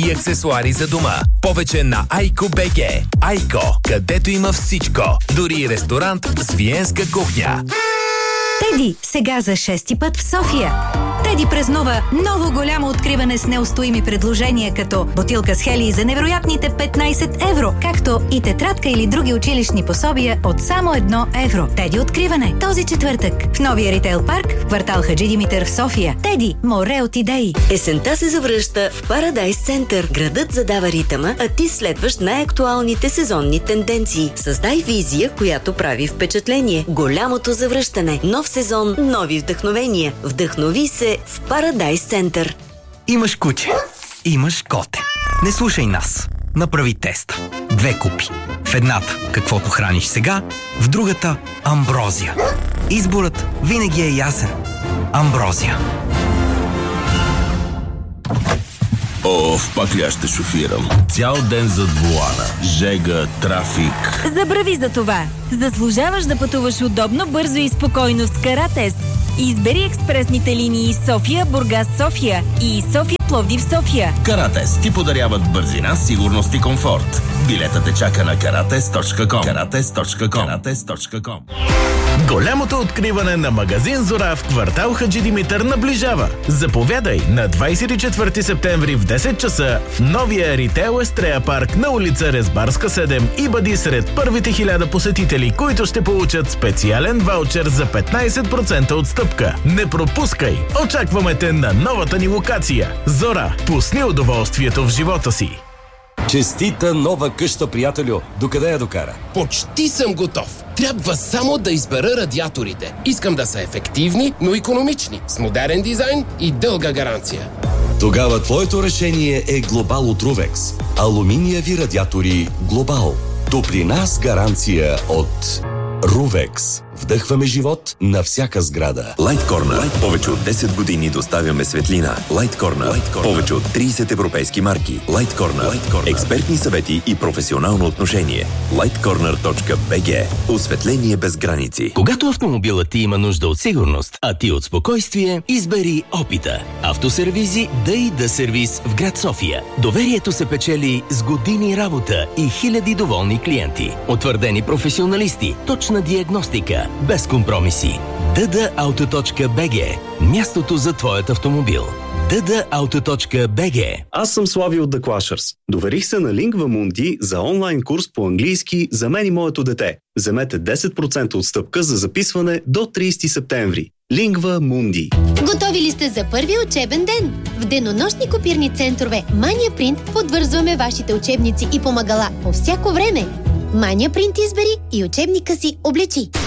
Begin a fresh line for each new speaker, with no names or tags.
и аксесуари за дома. Повече на Айко.бг. Айко, където има всичко. Дори и ресторант с виенска кухня.
Теди, сега за 6-ти път в София. Теди празнува ново голямо откриване с неустоими предложения, като бутилка с хелий за невероятните 15 евро, както и тетрадка или други училищни пособия от само 1 евро. Теди откриване този четвъртък в новия ритейл парк в квартал Хаджи Димитър в София. Теди, море от идеи.
Есента се завръща в Парадайс Център. Градът задава ритъма, а ти следваш най-актуалните сезонни тенденции. Създай визия, която прави впечатление. Голямото завръщане. Нов сезон, нови вдъхновения. Вдъхнови се в Парадайс Център.
Имаш куче, имаш коте. Не слушай нас. Направи теста. 2 купи. В едната каквото храниш сега, в другата амброзия. Изборът винаги е ясен. Амброзия.
Пак ли аз ще шофирам? Цял ден зад волана. Жега, трафик.
Забрави за това. Заслужаваш да пътуваш удобно, бързо и спокойно с Каратез. Избери експресните линии София, Бургас, София и София, Пловдив, София.
Каратез ти подаряват бързина, сигурност и комфорт. Билетът те чака на karates.com. karates.com.
Голямото откриване на магазин Зора в квартал Хаджи Димитър наближава. Заповядай на 24 септември в 10 часа в новия ритейл Естрея парк на улица Резбарска 7 и бъди сред първите 1000 посетители, които ще получат специален ваучер за 15% отстъпка. Не пропускай! Очакваме те на новата ни локация. Зора, пусни удоволствието в живота си.
Честита нова къща, приятелю! Докъде я докара?
Почти съм готов. Трябва само да избера радиаторите. Искам да са ефективни, но икономични, с модерен дизайн и дълга гаранция.
Тогава твоето решение е Глобал от Рувекс. Алуминиеви радиатори Глобал. Топлина с гаранция от Рувекс. Вдъхваме живот на всяка сграда.
Light Corner. Повече от 10 години доставяме светлина. Light Corner. Повече от 30 европейски марки. Light Corner. Експертни съвети и професионално отношение. lightcorner.bg. Осветление без граници.
Когато автомобилът ти има нужда от сигурност, а ти от спокойствие, избери Опита. Автосервизи Да сервис в град София. Доверието се печели с години работа и хиляди доволни клиенти. Утвърдени професионалисти, точна диагностика, без компромиси. ddauto.bg. Мястото за твоят автомобил. ddauto.bg.
Аз съм Слави от The Clashers. Доверих се на Lingva Mundi за онлайн курс по английски за мен и моето дете. Вземете 10% отстъпка за записване до 30 септември. Lingva Mundi.
Готови ли сте за първия учебен ден? В денонощни копирни центрове Mania Print подвързваме вашите учебници и помагала по всяко време. Mania Print избери и учебника си облечи.